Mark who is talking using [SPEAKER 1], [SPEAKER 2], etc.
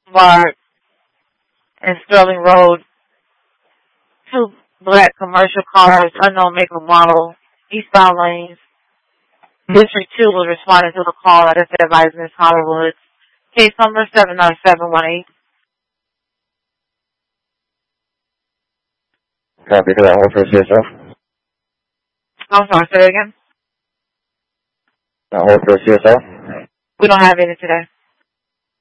[SPEAKER 1] Boulevard and Sterling Road. Two black commercial cars, unknown make and model, eastbound lanes. District 2 was responding to the call at advised Ms. Hollywood. Case number 79718.
[SPEAKER 2] Copy to that. Hold for CSO.
[SPEAKER 1] I'm sorry, say it again.
[SPEAKER 2] Hold for CSO.
[SPEAKER 1] We don't have any today.